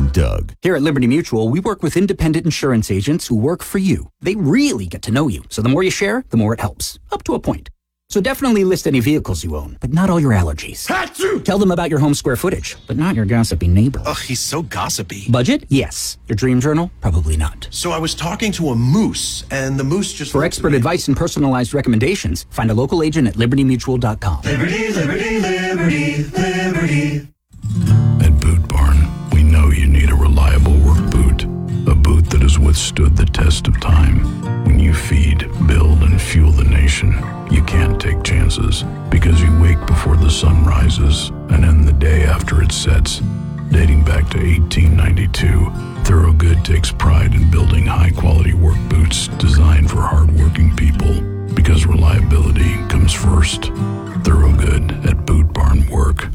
Doug. Here at Liberty Mutual, we work with independent insurance agents who work for you. They really get to know you, so the more you share, the more it helps. Up to a point. So definitely list any vehicles you own, but not all your allergies. Achoo! Tell them about your home square footage, but not your gossipy neighbor. Ugh, he's so gossipy. Budget? Yes. Your dream journal? Probably not. So I was talking to a moose, and the moose just... For expert advice and personalized recommendations, find a local agent at libertymutual.com. Liberty, liberty, liberty, liberty. At Boot Barn, we know you need a reliable work boot. A boot that has withstood the test of time. When you feed, build, and fuel the nation, you can't take chances because you wake before the sun rises and end the day after it sets. Dating back to 1892, Thorogood takes pride in building high-quality work boots designed for hard-working people because reliability comes first. Thorogood at Boot Barn Work.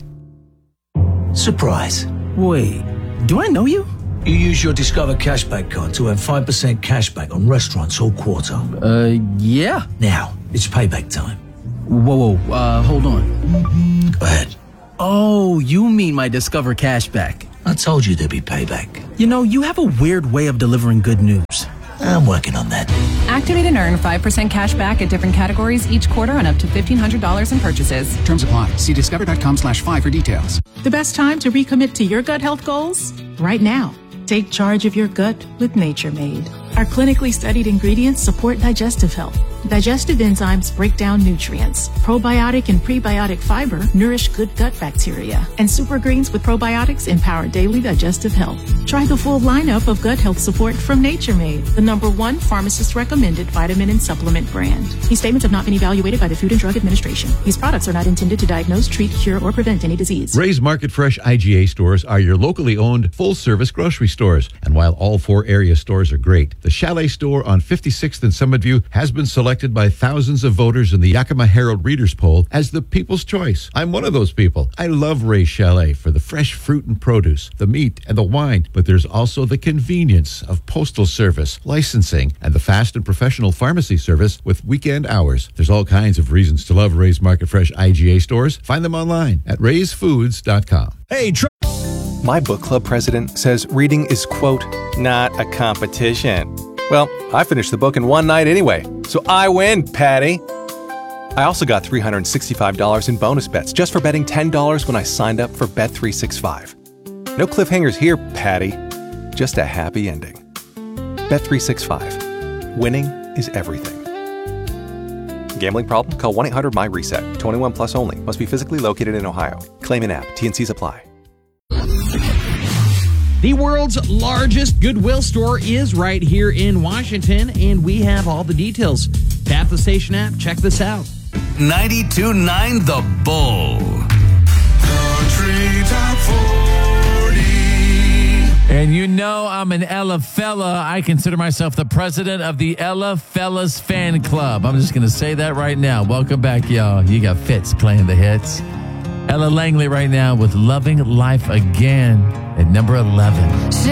Surprise. Wait, do I know you? You use your Discover Cashback card to earn 5% cashback on restaurants all quarter. Yeah. Now, it's payback time. Whoa, hold on. Go ahead. Oh, you mean my Discover Cashback. I told you there'd be payback. You know, you have a weird way of delivering good news. I'm working on that. Activate and earn 5% cash back at different categories each quarter on up to $1,500 in purchases. Terms apply. See discover.com/5 for details. The best time to recommit to your gut health goals? Right now. Take charge of your gut with Nature Made. Our clinically studied ingredients support digestive health. Digestive enzymes break down nutrients. Probiotic and prebiotic fiber nourish good gut bacteria. And super greens with probiotics empower daily digestive health. Try the full lineup of gut health support from Nature Made, the #1 pharmacist-recommended vitamin and supplement brand. These statements have not been evaluated by the Food and Drug Administration. These products are not intended to diagnose, treat, cure, or prevent any disease. Ray's Market Fresh IGA stores are your locally owned full-service grocery stores. And while all 4 area stores are great, the Chalet store on 56th and Summitview has been selected by thousands of voters in the Yakima Herald Readers Poll as the people's choice. I'm one of those people. I love Ray's Chalet for the fresh fruit and produce, the meat and the wine, but there's also the convenience of postal service, licensing, and the fast and professional pharmacy service with weekend hours. There's all kinds of reasons to love Ray's Market Fresh IGA stores. Find them online at raysfoods.com. Hey, My book club president says reading is, quote, not a competition. Well, I finished the book in one night anyway, so I win, Patty. I also got $365 in bonus bets just for betting $10 when I signed up for Bet365. No cliffhangers here, Patty. Just a happy ending. Bet365. Winning is everything. Gambling problem? Call 1-800-MY-RESET. 21 plus only. Must be physically located in Ohio. Claim in app. T&Cs apply. The world's largest Goodwill store is right here in Washington, and we have all the details. Tap the station app. Check this out. 92.9 The Bull. Country Top 40. And you know I'm an Ella fella. I consider myself the president of the Ella Fellas fan club. I'm just going to say that right now. Welcome back, y'all. You got Fitz playing the hits. Ella Langley right now with Loving Life Again at number 11.